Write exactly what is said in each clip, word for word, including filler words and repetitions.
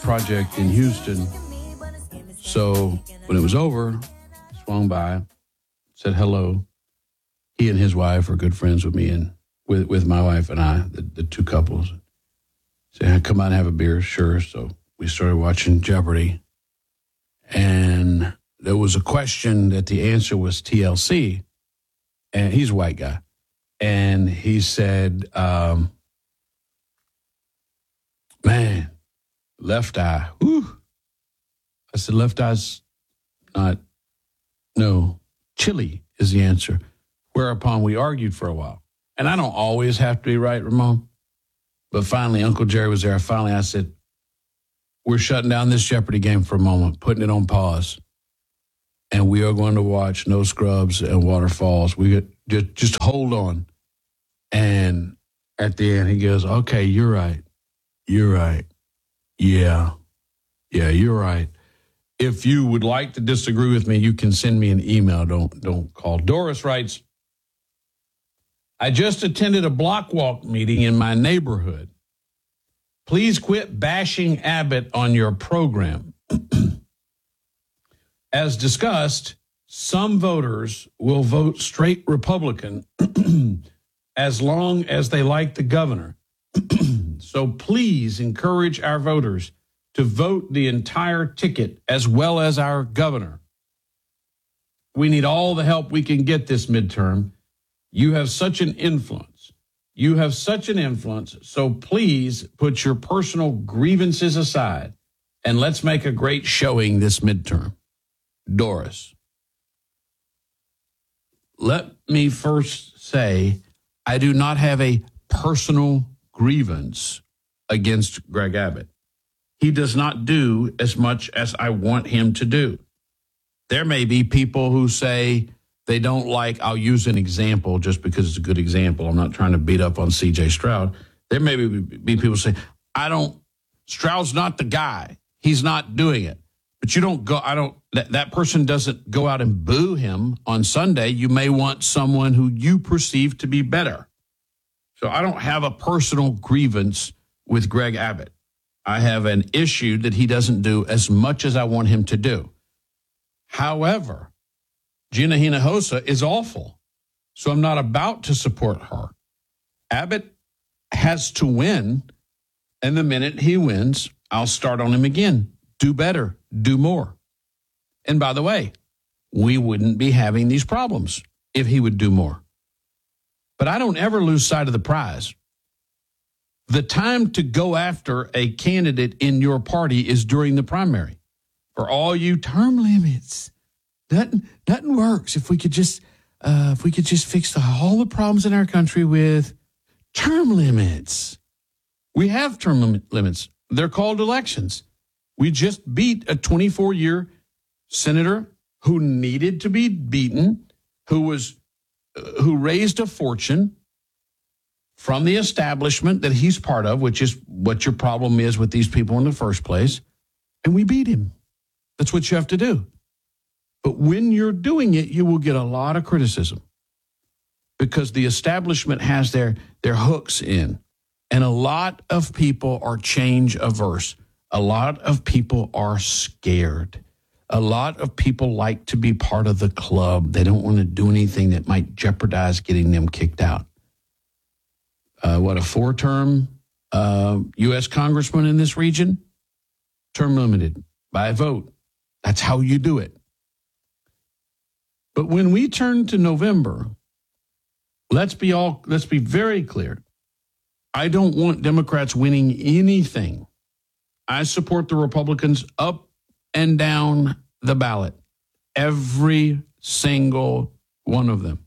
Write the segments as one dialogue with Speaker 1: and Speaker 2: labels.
Speaker 1: project in Houston. So when it was over, swung by, said hello. He and his wife are good friends with me and with, with my wife and I, the, the two couples. Said, come out and have a beer. Sure. So we started watching Jeopardy. And there was a question that the answer was T L C. And he's a white guy. And he said, um, man, left eye. Whew. I said, left eye's not, no, chili is the answer. Whereupon we argued for a while. And I don't always have to be right, Ramon. But finally, Uncle Jerry was there. Finally, I said, we're shutting down this Jeopardy game for a moment, putting it on pause. And we are going to watch No Scrubs and Waterfalls. We just, just hold on. And at the end, he goes, okay, you're right. You're right. Yeah. Yeah, you're right. If you would like to disagree with me, you can send me an email. Don't, don't call. Doris writes, I just attended a block walk meeting in my neighborhood. Please quit bashing Abbott on your program. As discussed, some voters will vote straight Republican as long as they like the governor. So please encourage our voters to vote the entire ticket as well as our governor. We need all the help we can get this midterm. You have such an influence. You have such an influence. So please put your personal grievances aside and let's make a great showing this midterm. Doris. Let me first say, I do not have a personal grievance against Greg Abbott. He does not do as much as I want him to do. There may be people who say they don't like, I'll use an example just because it's a good example. I'm not trying to beat up on C J Stroud. There may be, be people say, I don't, Stroud's not the guy. He's not doing it. But you don't go, I don't, that, that person doesn't go out and boo him on Sunday. You may want someone who you perceive to be better. So I don't have a personal grievance with Greg Abbott. I have an issue that he doesn't do as much as I want him to do. However, Gina Hinojosa is awful. So I'm not about to support her. Abbott has to win. And the minute he wins, I'll start on him again. Do better. Do more. And by the way, we wouldn't be having these problems if he would do more. But I don't ever lose sight of the prize. The time to go after a candidate in your party is during the primary. For all you term limits, nothing, nothing works if we could just uh, if we could just fix the, all the problems in our country with term limits. We have term limit, limits. They're called elections. We just beat a twenty-four-year senator who needed to be beaten, who was uh, who raised a fortune from the establishment that he's part of, which is what your problem is with these people in the first place, and we beat him. That's what you have to do. But when you're doing it, you will get a lot of criticism because the establishment has their, their hooks in, and a lot of people are change averse. A lot of people are scared. A lot of people like to be part of the club. They don't want to do anything that might jeopardize getting them kicked out. Uh, what, a four-term uh, U S congressman in this region? Term limited by a vote. That's how you do it. But when we turn to November, let's be all let's be very clear. I don't want Democrats winning anything. I support the Republicans up and down the ballot. Every single one of them.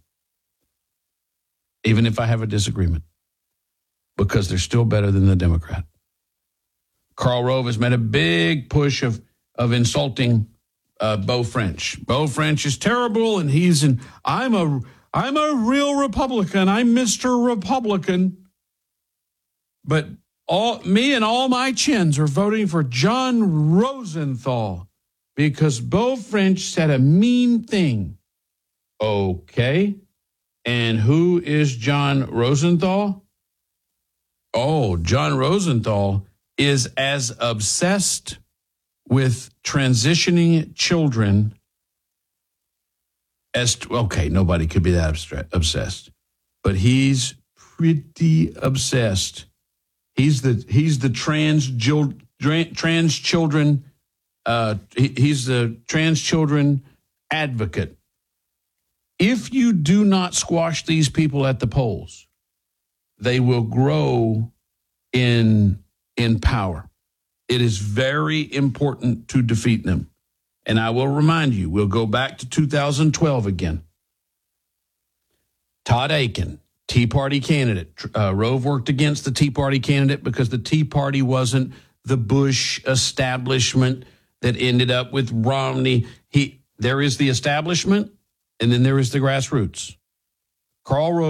Speaker 1: Even if I have a disagreement. Because they're still better than the Democrat. Karl Rove has made a big push of, of insulting uh, Beau French. Beau French is terrible, and he's in, I'm a, I'm a real Republican. I'm Mister Republican. But all me and all my chins are voting for John Rosenthal because Beau French said a mean thing. Okay. And who is John Rosenthal? Oh, John Rosenthal is as obsessed with transitioning children as, okay, nobody could be that abstract, obsessed, but he's pretty obsessed. He's the he's the trans trans children. Uh, he, he's the trans children advocate. If you do not squash these people at the polls, they will grow in in power. It is very important to defeat them. And I will remind you, we'll go back to two thousand twelve again. Todd Akin, Tea Party candidate. Uh, Rove worked against the Tea Party candidate because the Tea Party wasn't the Bush establishment that ended up with Romney. He, there is the establishment, and then there is the grassroots. Karl Rove